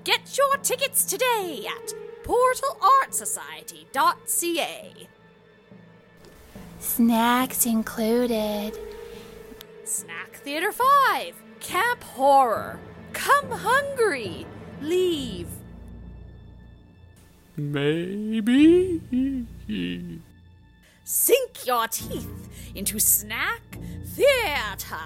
Get your tickets today at portalartsociety.ca. Snacks included. Snack Theater 5, Camp Horror. Come hungry, leave. Maybe. Sink your teeth into Snack Theater.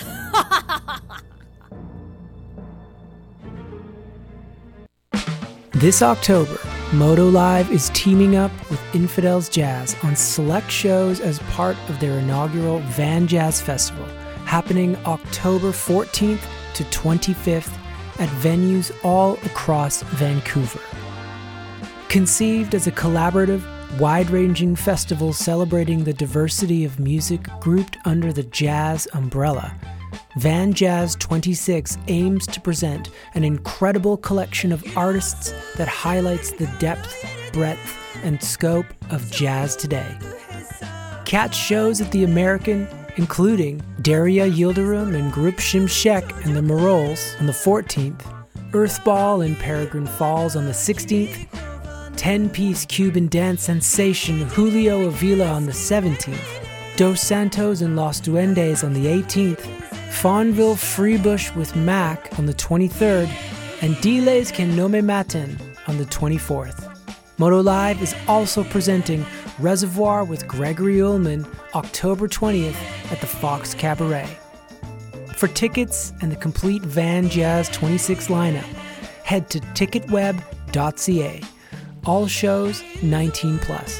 This October, Moto Live is teaming up with Infidels Jazz on select shows as part of their inaugural Van Jazz Festival, happening October 14th to 25th at venues all across Vancouver. Conceived as a collaborative, wide-ranging festival celebrating the diversity of music grouped under the jazz umbrella, Van Jazz 26 aims to present an incredible collection of artists that highlights the depth, breadth, and scope of jazz today. Catch shows at the American, including Daria Yildirim and Group Shimshek and the Marols on the 14th, Earthball in Peregrine Falls on the 16th, 10-piece Cuban dance sensation Julio Avila on the 17th, Dos Santos and Los Duendes on the 18th, Fawnville Freebush with Mac on the 23rd, and Diles Que No Me Maten on the 24th. Moto Live is also presenting Reservoir with Gregory Ullman October 20th at the Fox Cabaret. For tickets and the complete Van Jazz 26 lineup, head to ticketweb.ca. All shows 18 plus.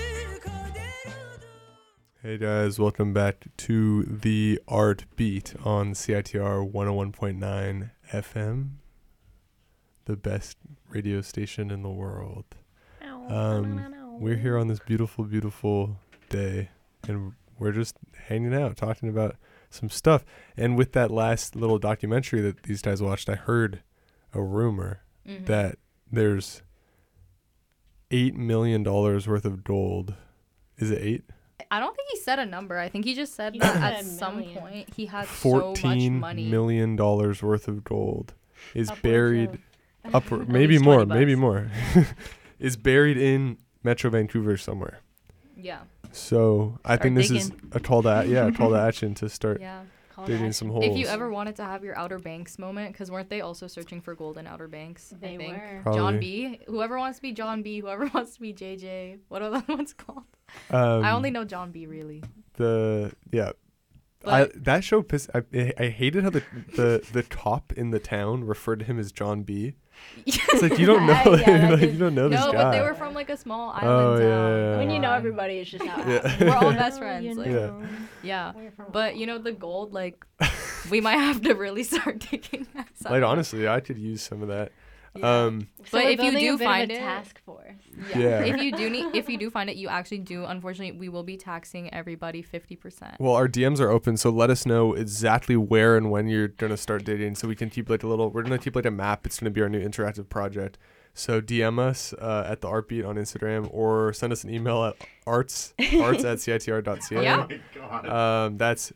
Hey guys, welcome back to the Art Beat on CITR 101.9 FM, the best radio station in the world. We're here on this beautiful, beautiful day, and we're just hanging out, talking about some stuff. And with that last little documentary that these guys watched, I heard a rumor that there's $8 million worth of gold. Is it 8? I don't think he said a number. I think he just said that at some point he had so much money. $14 million worth of gold is buried maybe more, is buried in Metro Vancouver somewhere. Yeah. So I think this is a call to action to start digging some holes. If you ever wanted to have your Outer Banks moment, because weren't they also searching for gold in Outer Banks? They were. Probably. John B. Whoever wants to be John B. Whoever wants to be JJ. What are the ones called? I only know John B. really. That show pissed. I hated how the cop in the town referred to him as John B. It's like you don't know, you don't know this guy. No, but they were from like a small island town. Yeah. When you know everybody, it's just how we're all best friends. Yeah. But you know the gold, like we might have to really start digging that. Like honestly, I could use some of that. Yeah. So but if you do find it, task force. Yeah. if you do find it, you actually do. Unfortunately, we will be taxing everybody 50%. Well, our DMs are open, so let us know exactly where and when you're gonna start digging, so we can keep we're gonna keep like a map. It's gonna be our new interactive project. So DM us at the Artbeat on Instagram, or send us an email at arts@citr.ca. Yeah. Oh my God. That's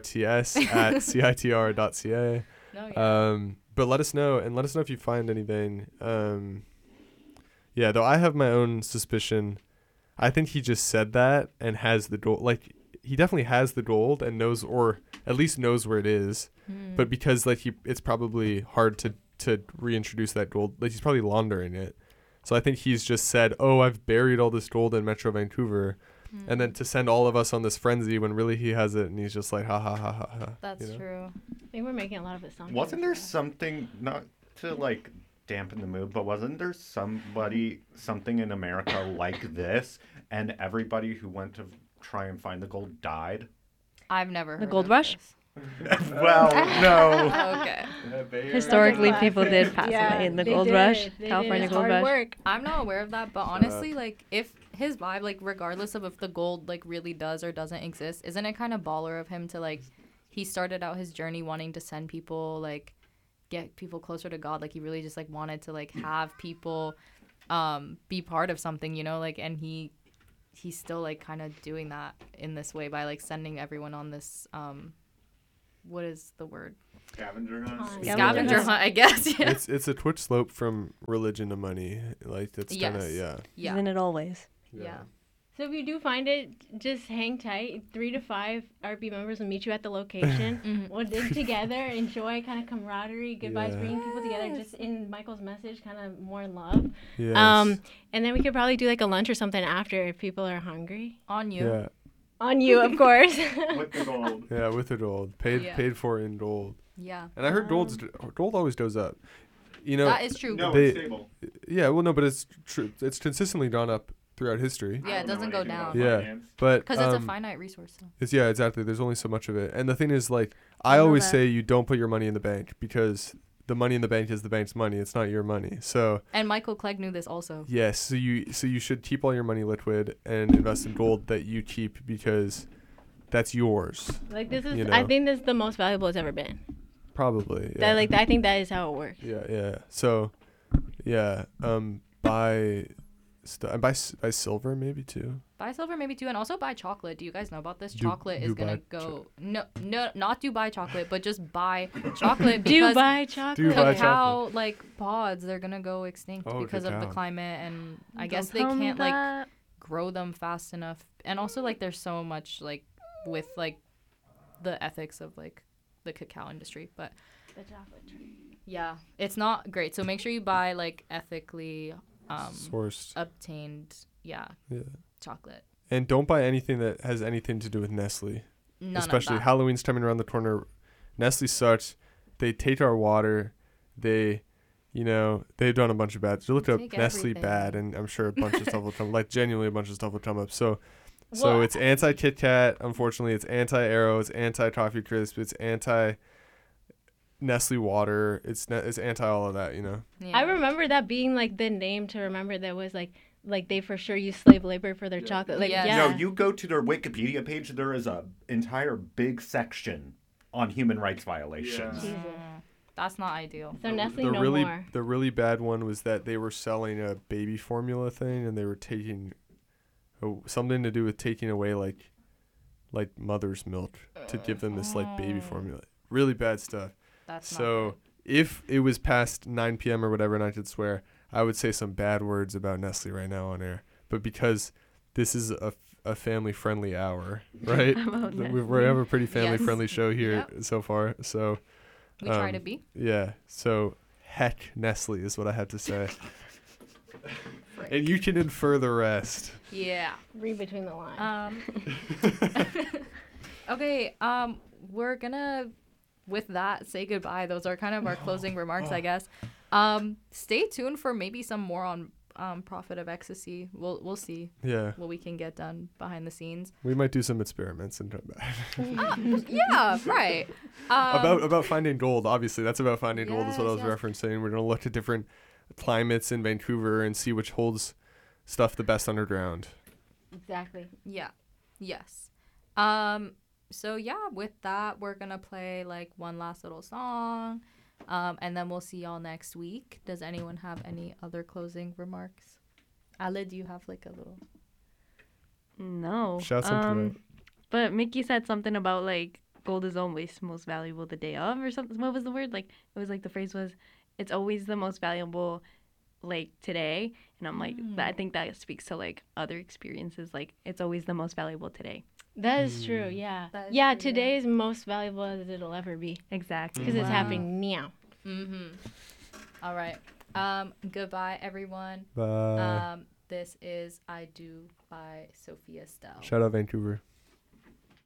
arts@citr.ca. No, yeah. But let us know if you find anything. Though I have my own suspicion. I think he just said that and has the gold. Like, he definitely has the gold and knows, or at least knows where it is. But because it's probably hard to reintroduce that gold. Like, he's probably laundering it. So I think he's just said, "Oh, I've buried all this gold in Metro Vancouver," and then to send all of us on this frenzy when really he has it, and he's just like, "Ha ha ha ha ha." That's true. I think we're making a lot of assumptions. Wasn't there something, not to like dampen the mood, but wasn't there something in America like this, and everybody who went to try and find the gold died? I've never heard The gold of rush? this. Well, no. Okay. Historically, people did pass away in the gold rush, California gold rush. Work. I'm not aware of that, but honestly, like, if his vibe, like, regardless of if the gold, like, really does or doesn't exist, isn't it kind of baller of him to, like, he started out his journey wanting to send people, like, get people closer to God. Like, he really just, like, wanted to, like, have people be part of something, you know, like, and he's still, like, kind of doing that in this way by, like, sending everyone on this, what is the word? Scavenger hunt. Scavenger hunt, I guess. Yeah. It's a twitch slope from religion to money. Like that's kind of Yeah. Isn't it always? Yeah. So if you do find it, just hang tight. 3 to 5 RB members will meet you at the location. We'll dig together, enjoy kind of camaraderie, good vibes, bringing people together. Just in Michael's message, kind of more love. Yes. And then we could probably do like a lunch or something after if people are hungry. On you. Yeah. On you, of course. With the gold. Yeah, with the gold. Paid for in gold. Yeah. And I heard gold always goes up. You know. That is true. No, They- it's stable. Yeah, well, no, but it's true. It's consistently gone up throughout history. Yeah, it doesn't go down. Yeah, but Because it's a finite resource. So. it's exactly. There's only so much of it, and the thing is, like, I know always that. say, you don't put your money in the bank because the money in the bank is the bank's money. It's not your money. So And Michael Clegg knew this also. yes, so you should keep all your money liquid and invest in gold that you keep because that's yours. Like this is, You know. I think this is the most valuable it's ever been. Probably. Yeah. I think that is how it works. Yeah. So, yeah. Buy silver maybe too. Buy silver maybe too, and also buy chocolate. Do you guys know about this? Do- Chocolate is do gonna buy go no, not do buy chocolate, but just buy chocolate Do because buy chocolate. Do buy cacao like pods they're gonna go extinct Oh, because of the cacao. climate, and I Don't guess they tell me can't like that. grow them fast enough, and also like there's so much like with like the ethics of like the cacao industry, but The chocolate tree. yeah, it's not great. So make sure you buy like ethically Sourced. obtained chocolate. And don't buy anything that has anything to do with Nestle. None Especially of that. Halloween's coming around the corner. Nestle sucks. They take our water. They've done a bunch of bad. So look up Take Nestle everything. bad, and I'm sure a bunch of stuff will come. Like genuinely, a bunch of stuff will come up. So Well, it's anti Kit Kat. Unfortunately, it's anti Arrow. It's anti Toffee Crisp. It's anti Nestle water. It's anti all of that. You know. Yeah. I remember that being like the name to remember that was like they for sure use slave labor for their chocolate. Like Yes. yeah. No, you go to their Wikipedia page. There is a entire big section on human rights violations. Jesus. That's not ideal. So Nestle the no really more. the really bad one was that they were selling a baby formula thing, and they were taking something to do with taking away like mother's milk to give them this like baby formula. Really bad stuff. That's So not if it was past 9 p.m. or whatever and I could swear, I would say some bad words about Nestle right now on air. But because this is a family-friendly hour, right? About We have a pretty family-friendly Yes. show here so far. So we try to be. yeah. So heck Nestle is what I have to say. And you can infer the rest. Yeah. Read between the lines. Okay. We're gonna, with that, say goodbye. Those are kind of our closing remarks, I guess. Stay tuned for maybe some more on Prophet of Ecstasy. We'll see Yeah. what we can get done behind the scenes. We might do some experiments and come back. Yeah. Right. About finding gold. Obviously, that's about finding gold is what I was Yes, yes. referencing. We're going to look at different climates in Vancouver and see which holds stuff the best underground. Exactly. Yeah. Yes. So yeah, with that, we're gonna play like one last little song, and then we'll see y'all next week. Does anyone have any other closing remarks? Ale, do you have like a little? No. Shout something out. But Mickey said something about like gold is always most valuable the day of or something. What was the word? Like it was like the phrase was, it's always the most valuable like today. And I'm like, I think that speaks to like other experiences. Like it's always the most valuable today. That is true. Yeah. That is Yeah. true, Today is most valuable as it'll ever be Exactly. because it's happening now. All right. Goodbye, everyone. Bye. This is I Do by Sophia Stell. Shout out Vancouver.